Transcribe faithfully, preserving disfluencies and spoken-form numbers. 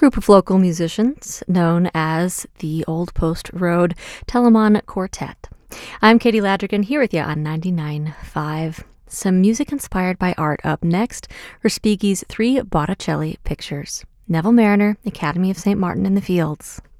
group of local musicians known as the Old Post Road Telemann Quartet. I'm Katie Ladrigan here with you on ninety-nine point five. Some music inspired by art up next. Respighi's Three Botticelli Pictures. Neville Marriner, Academy of Saint Martin in the Fields.